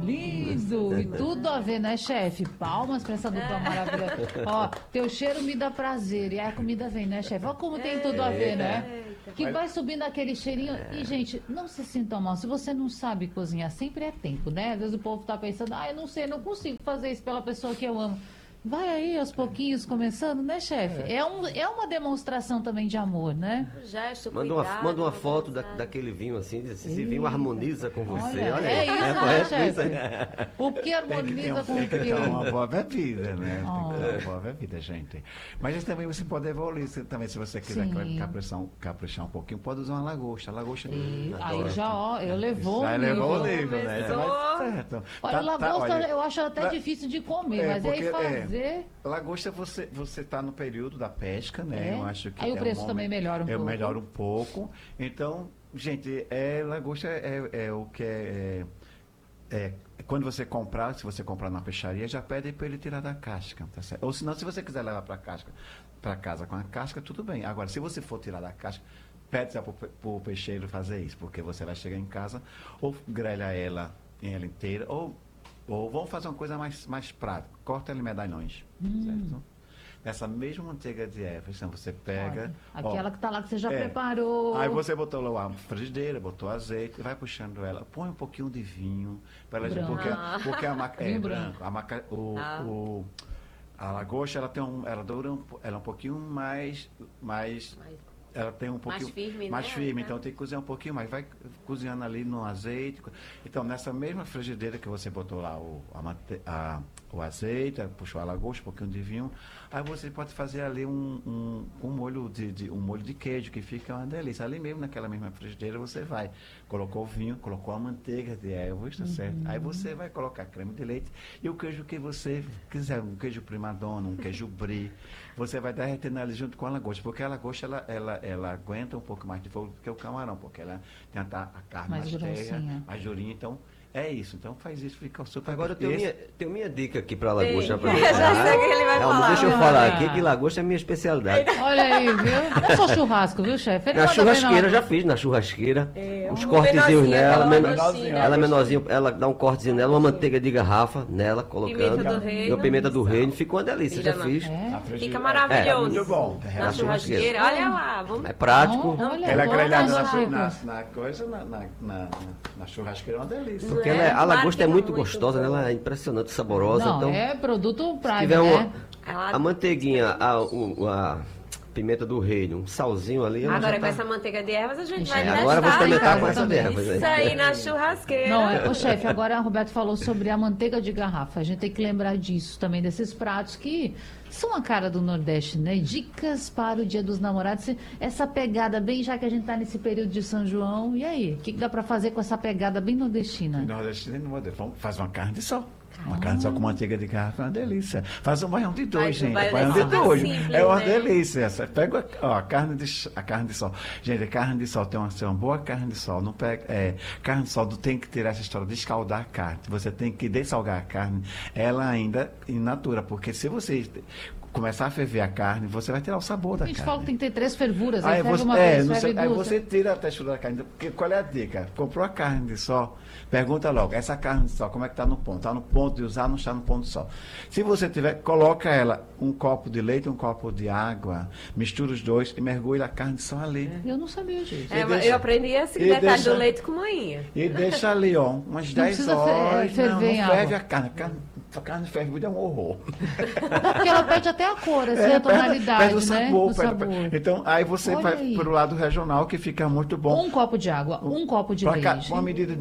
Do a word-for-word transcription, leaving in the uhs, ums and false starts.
lindo! E tudo a ver, né, chefe? Palmas pra essa dupla maravilhosa. Ó, teu cheiro me dá prazer. E aí a comida vem, né, chefe? Ó como tem tudo a ver, né? Que vai subindo aquele cheirinho. E, gente, não se sintam mal. Se você não sabe cozinhar, sempre é tempo, né? Às vezes o povo tá pensando, ah, eu não sei, não consigo fazer isso pela pessoa que eu amo. Vai aí, aos pouquinhos, começando, né, chefe? É. É, um, é uma demonstração também de amor, né? Gesto, Manda uma, cuidado, manda uma foto da, daquele vinho assim, diz assim, esse vinho harmoniza com você. Olha, Olha, é aí. isso, né, correto chefe? isso? O que harmoniza com o Tem que ter que? uma boa bebida, né? Oh. Tem que ter uma boa bebida, gente. Mas isso também você pode evoluir. Você, também, se você quiser Sim. caprichar, caprichar um pouquinho, pode usar uma lagosta. A lagosta. E Adoro. aí já, ó, eu levou Já o levou o nível. livro, né? Começou. Tá mais certo. Olha, Tá- lagosta tá, olha, eu acho até la- difícil de comer, É, mas aí porque, é, fazer... Lagosta, você você está no período da pesca, né? É? Eu acho que Aí o é um preço momento- também melhora um é, pouco. melhora um pouco. Então, gente, é, lagosta é, é o que é, é, é- quando você comprar, se você comprar na peixaria, já pede para ele tirar da casca, tá certo? Ou senão, se você quiser levar para casca, para casa com a casca, tudo bem. Agora, se você for tirar da casca, pede para o peixeiro fazer isso, porque você vai chegar em casa ou grelha ela em ela inteira, ou ou vamos fazer uma coisa mais, mais prática. Corta ela em medalhões, Hum. certo? Essa mesma manteiga de erva, então você pega... Olha, aquela ó, que tá lá que você já é. preparou. Aí você botou lá uma frigideira, botou azeite, vai puxando ela, põe um pouquinho de vinho, pra ela, Branco. porque, Ah. porque a maca, é Vinho branco, branco. a maca, o, Ah. o- a lagosta ela tem um, ela dura um, ela é um pouquinho mais, mais Mas- ela tem um pouquinho firme, mais né? firme, É. então tem que cozinhar um pouquinho mais, vai cozinhando ali no azeite. Então nessa mesma frigideira que você botou lá o, a mante- a- o azeite, puxou a lagosta, um pouquinho de vinho, aí você pode fazer ali um, um, um molho de, de- um molho de queijo que fica uma delícia. Ali mesmo naquela mesma frigideira você vai, colocou o vinho, colocou a manteiga de ervas, tá certo? Aí você vai colocar creme de leite e o queijo que você quiser, um queijo primadonna, um queijo brie, você vai derretendo ali junto com a lagosta, porque a lagosta ela, ela, ela aguenta um pouco mais de fogo do que o camarão, porque ela tem a, a carne Mais mais terra, grossinha. mais durinha, então é isso. Então faz isso, fica super. Agora eu tenho Esse- minha, tenho minha dica aqui para lagosta. Ei, Pra eu já sei o que ele vai Não, falar. deixa eu Ah. falar aqui que lagosta é minha especialidade. Olha aí, viu? Não é só churrasco, viu, chefe? Ele Na manda bem na churrasqueira, lagosta. já fiz na churrasqueira. É, Os um cortezinhos menorzinho, nela, aquela menor- menorzinha. ela é menorzinha, ela dá um cortezinho nela, uma manteiga de garrafa nela, colocando. Pimenta do reino. E a pimenta do reino, ficou uma delícia, Filha já da- fiz. É? na frigideira. Fica maravilhoso. É, muito bom. Na Na churrasqueira. churrasqueira, olha lá. Vamos... É prático. Não, olha, Ela é boa grelhada das na, dicas. na, na coisa, na, na, na, na churrasqueira é uma delícia. Porque É, ela é- a lagosta é marca muito muito gostosa, né? bom. Ela é impressionante, saborosa. Não, então, é produto se Prime, tiver né? uma, Ela- a manteiguinha, a, o- a pimenta do reino, um salzinho ali. ela Agora já com tá- essa manteiga de ervas a gente vai É, testar. agora eu vou experimentar hein? com essa de ervas aí. Isso aí na churrasqueira. Não, é, ô chefe, agora a Roberto falou sobre a manteiga de garrafa. A gente tem que lembrar disso também, desses pratos que são a cara do Nordeste, né? Dicas para o Dia dos Namorados. Essa pegada bem, já que a gente tá nesse período de São João. E aí, o que, que dá pra fazer com essa pegada bem nordestina? Nordestino, vamos fazer uma carne de sol. Uma carne só com manteiga de garrafa é uma delícia. Faz um baião de dois, Faz um gente. baião Baião de de sol. dois. Simples, É uma né? delícia. Você pega ó, a, carne de, ch- a carne de sol. Gente, a carne de sol tem uma, tem uma boa carne de sol. Não pega, é, carne de sol não tem que ter essa história de escaldar a carne. Você tem que dessalgar a carne, ela ainda in natura. Porque se você começar a ferver a carne, você vai tirar o sabor da A gente carne. fala que tem que ter três fervuras, aí Aí ferve você, uma é, vez, não ferve sei, aí duas. você tira a textura da carne. Porque, qual é a dica? Comprou a carne de sol, pergunta logo, essa carne de sol, como é que está no ponto? Está no ponto de usar, não está no ponto de sol. Se você tiver, coloca ela um copo de leite, um copo de água, mistura os dois e mergulha a carne de sol ali. Eu não sabia disso. É, E mas deixa- eu aprendi esse e detalhe deixa- do leite com manhinha. E deixa ali, ó, umas dez precisa fe- horas. ferver não, em não água. ferve a carne. A carne, a carne fervida é um horror. Não, porque ela perde até a cor, assim, É, a tonalidade, perde o né? sabor, O perde- sabor. Então, aí você Olha vai aí. pro lado regional que fica muito bom. Um copo de água, um copo de Pra cá, leite. uma medida